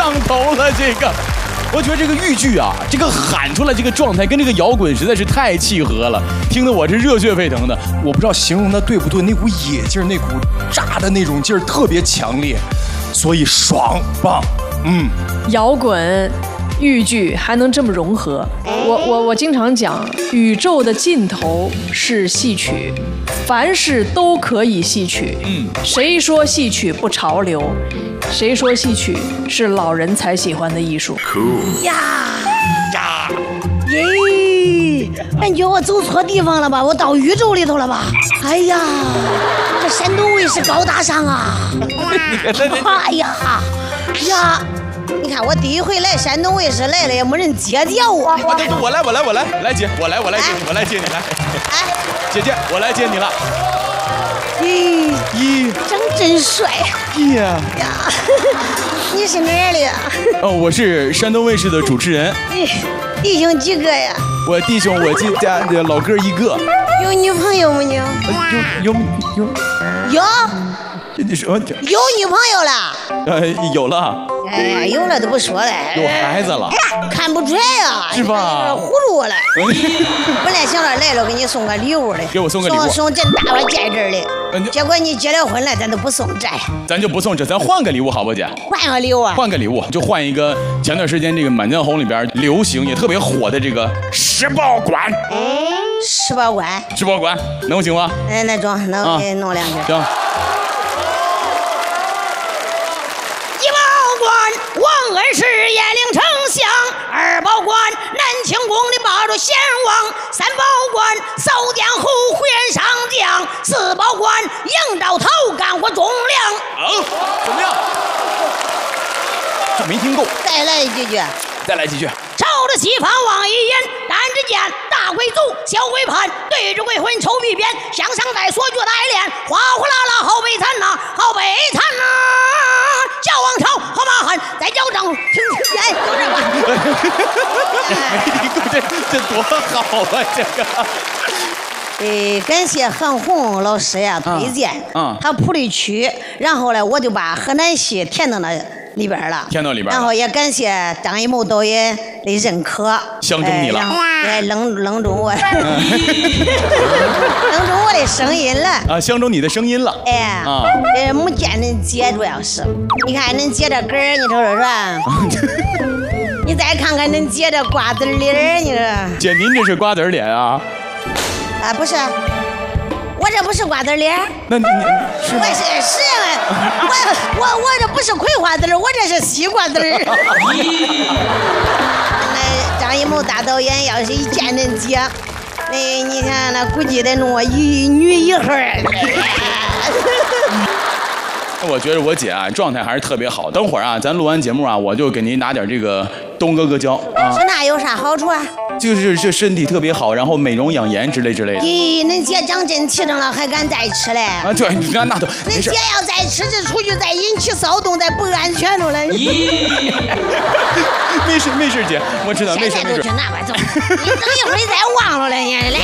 上头了，这个。我觉得这个豫剧啊，这个喊出来这个状态跟这个摇滚实在是太契合了，听得我是热血沸腾的。 我不知道形容的对不对，那股野劲儿，那股炸的那种劲儿特别强烈，所以爽棒。 摇滚、豫剧还能这么融合，我经常讲，宇宙的尽头是戏曲，凡事都可以戏曲。谁说戏曲不潮流？谁说戏曲是老人才喜欢的艺术？ 呀，耶！感觉我走错地方了吧？我到宇宙里头了吧？哎呀，这山东卫视高大上啊！哎呀呀！你看我第一回来山东卫视来了，也没人接掉我。 我来接，我来接你来。 哎， 姐姐，我来接你了。 咦，长真帅呀！你是哪儿的？ 哦，我是山东卫视的主持人。 弟兄几个呀？ 我弟兄，我家的老哥一个。 有女朋友没有？ 有。你说有女朋友了？ 有了。 哎呀，有了都不说了。 有孩子了。 看不出来呀， 是吧？ 有点糊涂了。本来想着来了给你送个礼物的， 给我送个礼物， 送这大把戒指的。结果你结了婚了，咱都不送这。 咱就不送这，咱换个礼物好不姐？ 换个礼物啊？ 换个礼物，就换一个前段时间这个《满江红》里边流行也特别火的这个石宝馆。 石宝馆能行吗？ 那中能给弄两句。 行。 王二世延陵丞相，二保官南清宫里保着贤王，三保官扫江湖胡言上将，四保官营招头干活忠良。 怎么样？这没听够。 再来几句。 朝着西方望一眼，但只见大鬼族小鬼判，对着鬼魂抽鼻鞭，向上在所觉的爱恋，哗哗啦啦好悲惨呐，好悲惨呐！叫王朝好马汉，再叫张听哎，就这吧。 没听过这多好啊！这个。 感谢韩红老师呀推荐，他谱的曲，然后呢，我就把河南戏填到那里边了，然后也感谢张艺谋导演的认可， 相中你了， 愣中我，愣中我的声音了啊，相中你的声音了， 没见恁姐，主要是，你看恁姐这根儿，你瞅瞅是吧？你再看看恁姐这瓜子脸，你说？ 姐，您这是瓜子脸啊？ 啊，不是。我这不是瓜子脸， 那你是吗？ 我这不是葵花籽，我这是西瓜籽。那张艺谋大导演要是一见恁姐，你看那估计得弄我一女一孩。 我觉得我姐啊状态还是特别好。等会儿啊，咱录完节目啊，我就给您拿点这个东哥哥胶啊。 那有啥好处啊？ 就是这身体特别好，然后美容养颜之类的。 咦，恁姐长真气正了，还敢再吃嘞？ 啊，对，那都。 恁姐要再吃，这出去再引起骚动，再不安全了嘞。 没事，姐，我知道，没事。 现在都去那边走，你等一会儿再忘了嘞，你来。